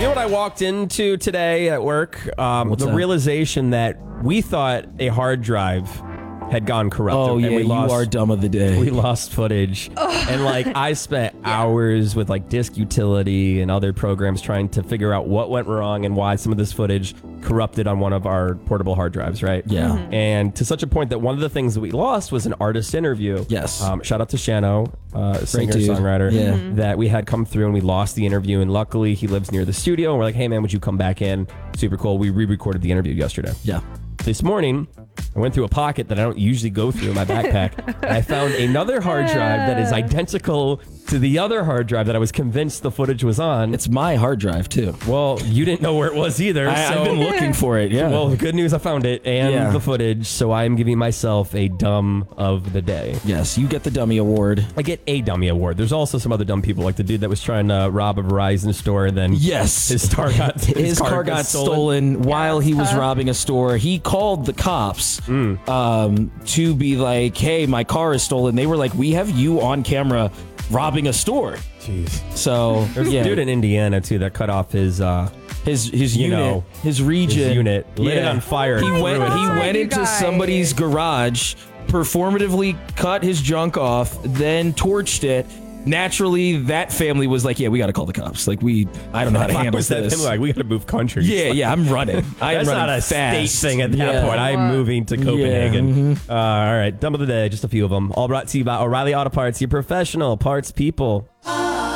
know what I walked into today at work? The realization that we thought a hard drive had gone corrupt. Oh, yeah, you are dumb of the day. We lost footage. And, I spent hours with, Disk Utility and other programs trying to figure out what went wrong and why some of this footage corrupted on one of our portable hard drives, right? Yeah. Mm-hmm. And to such a point that one of the things that we lost was an artist interview. Yes. Shout out to Shano, singer-songwriter, that we had come through, and we lost the interview. And luckily, he lives near the studio. And we're like, hey, man, would you come back in? Super cool. We re-recorded the interview yesterday. Yeah. This morning, I went through a pocket that I don't usually go through in my backpack, and I found another hard drive that is identical to the other hard drive that I was convinced the footage was on. It's my hard drive, too. Well, you didn't know where it was either. I've been looking for it, yeah. Well, good news, I found it and the footage, so I am giving myself a dumb of the day. Yes, you get the dummy award. I get a dummy award. There's also some other dumb people, like the dude that was trying to rob a Verizon store, and then his car got stolen while he was robbing a store. He called the cops to be like, hey, my car is stolen. They were like, we have you on camera robbing a store. Jeez. So there's a dude in Indiana too that cut off his unit, his region, lit it on fire. He went into somebody's garage, performatively cut his junk off, then torched it. Naturally, that family was like, yeah, we got to call the cops. I don't know how to handle this. We got to move country. Yeah, I'm running. That's not a state thing at that point. I'm moving to Copenhagen. All right, dumb of the day, just a few of them. All brought to you by O'Reilly Auto Parts, your professional parts people.